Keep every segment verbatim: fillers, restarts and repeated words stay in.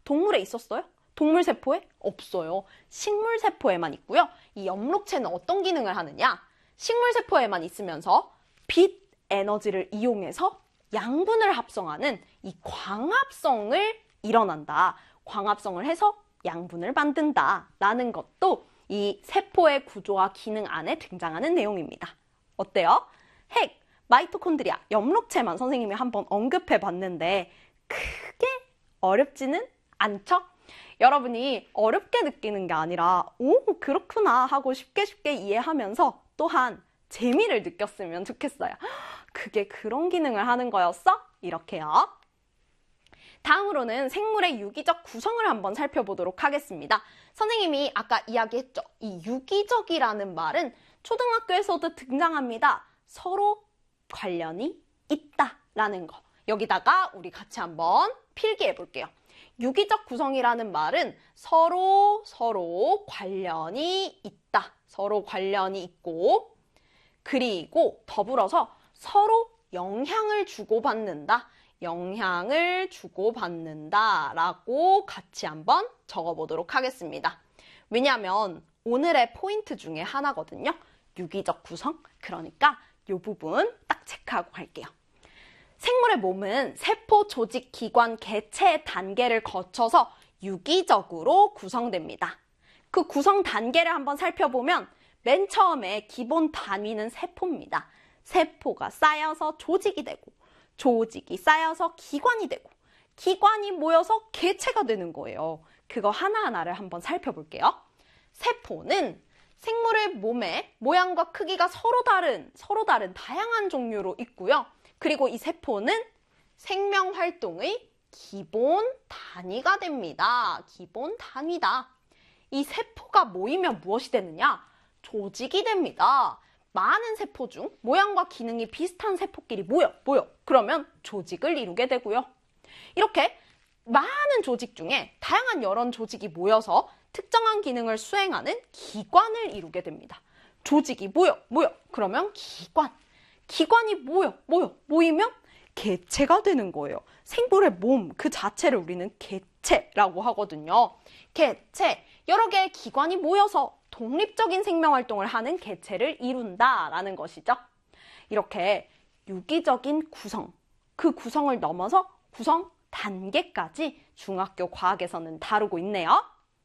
동물에 있었어요? 동물 세포에? 없어요. 식물 세포에만 있고요. 이 엽록체는 어떤 기능을 하느냐? 식물 세포에만 있으면서 빛 에너지를 이용해서 양분을 합성하는 이 광합성을 일어난다. 광합성을 해서 양분을 만든다. 라는 것도 이 세포의 구조와 기능 안에 등장하는 내용입니다. 어때요? 핵, 마이토콘드리아, 엽록체만 선생님이 한번 언급해 봤는데 크게 어렵지는 않죠? 여러분이 어렵게 느끼는 게 아니라 오, 그렇구나 하고 쉽게 쉽게 이해하면서 또한 재미를 느꼈으면 좋겠어요. 그게 그런 기능을 하는 거였어? 이렇게요. 다음으로는 생물의 유기적 구성을 한번 살펴보도록 하겠습니다. 선생님이 아까 이야기했죠. 이 유기적이라는 말은 초등학교에서도 등장합니다. 서로 관련이 있다라는 거. 여기다가 우리 같이 한번 필기해 볼게요. 유기적 구성이라는 말은 서로 서로 관련이 있다. 서로 관련이 있고 그리고 더불어서 서로 영향을 주고받는다. 영향을 주고받는다 라고 같이 한번 적어보도록 하겠습니다. 왜냐하면 오늘의 포인트 중에 하나거든요. 유기적 구성. 그러니까 이 부분 딱 체크하고 갈게요. 생물의 몸은 세포, 조직, 기관, 개체의 단계를 거쳐서 유기적으로 구성됩니다. 그 구성 단계를 한번 살펴보면 맨 처음에 기본 단위는 세포입니다. 세포가 쌓여서 조직이 되고 조직이 쌓여서 기관이 되고 기관이 모여서 개체가 되는 거예요. 그거 하나하나를 한번 살펴볼게요. 세포는 생물의 몸의 모양과 크기가 서로 다른, 서로 다른 다양한 종류로 있고요. 그리고 이 세포는 생명 활동의 기본 단위가 됩니다. 기본 단위다. 이 세포가 모이면 무엇이 되느냐? 조직이 됩니다. 많은 세포 중 모양과 기능이 비슷한 세포끼리 모여, 모여. 그러면 조직을 이루게 되고요. 이렇게 많은 조직 중에 다양한 여러 조직이 모여서 특정한 기능을 수행하는 기관을 이루게 됩니다. 조직이 모여, 모여. 그러면 기관. 기관이 모여, 모여. 모이면 개체가 되는 거예요. 생물의 몸 그 자체를 우리는 개체라고 하거든요. 개체, 여러 개의 기관이 모여서 독립적인 생명활동을 하는 개체를 이룬다라는 것이죠. 이렇게 유기적인 구성, 그 구성을 넘어서 구성 단계까지 중학교 과학에서는 다루고 있네요.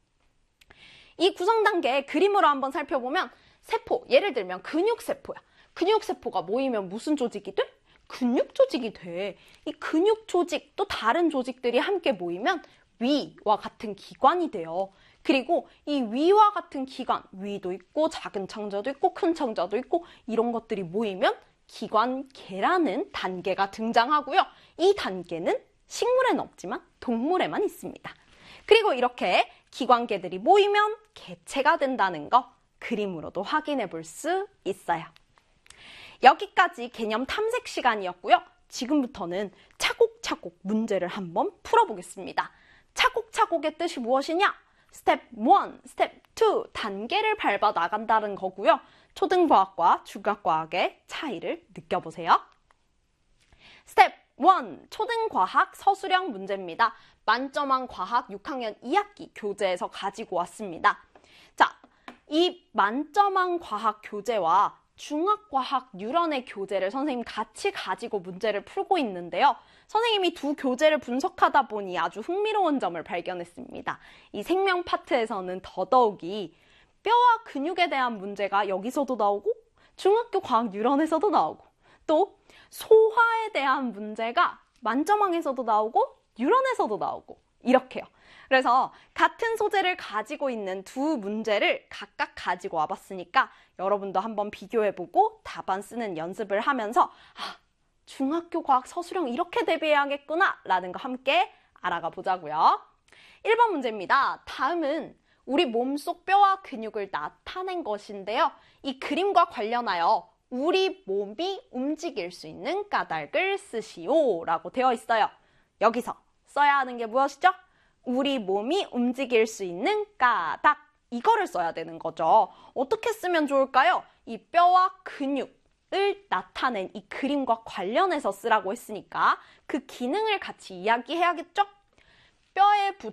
이 구성 단계 그림으로 한번 살펴보면 세포, 예를 들면 근육세포야. 근육세포가 모이면 무슨 조직이 돼? 근육조직이 돼. 이 근육조직, 또 다른 조직들이 함께 모이면 위와 같은 기관이 돼요. 그리고 이 위와 같은 기관, 위도 있고 작은 창자도 있고 큰 창자도 있고 이런 것들이 모이면 기관계라는 단계가 등장하고요. 이 단계는 식물에는 없지만 동물에만 있습니다. 그리고 이렇게 기관계들이 모이면 개체가 된다는 거 그림으로도 확인해 볼 수 있어요. 여기까지 개념 탐색 시간이었고요. 지금부터는 차곡차곡 문제를 한번 풀어보겠습니다. 차곡차곡의 뜻이 무엇이냐? 스텝 일, 스텝 이 단계를 밟아 나간다는 거고요. 초등과학과 중학과학의 차이를 느껴보세요. 스텝 일, 초등과학 서술형 문제입니다. 만점왕 과학 육 학년 이 학기 교재에서 가지고 왔습니다. 자, 이 만점왕 과학 교재와 중학과학 유런의 교재를 선생님 같이 가지고 문제를 풀고 있는데요. 선생님이 두 교재를 분석하다 보니 아주 흥미로운 점을 발견했습니다. 이 생명 파트에서는 더더욱이 뼈와 근육에 대한 문제가 여기서도 나오고 중학교 과학 유런에서도 나오고 또 소화에 대한 문제가 만점왕에서도 나오고 유런에서도 나오고 이렇게요. 그래서 같은 소재를 가지고 있는 두 문제를 각각 가지고 와봤으니까 여러분도 한번 비교해보고 답안 쓰는 연습을 하면서 아, 중학교 과학 서술형 이렇게 대비해야겠구나 라는 거 함께 알아가 보자고요. 일 번 문제입니다. 다음은 우리 몸속 뼈와 근육을 나타낸 것인데요. 이 그림과 관련하여 우리 몸이 움직일 수 있는 까닭을 쓰시오 라고 되어 있어요. 여기서 써야 하는 게 무엇이죠? 우리 몸이 움직일 수 있는 까닭, 이거를 써야 되는 거죠. 어떻게 쓰면 좋을까요? 이 뼈와 근육을 나타낸 이 그림과 관련해서 쓰라고 했으니까 그 기능을 같이 이야기해야겠죠? 뼈에 붙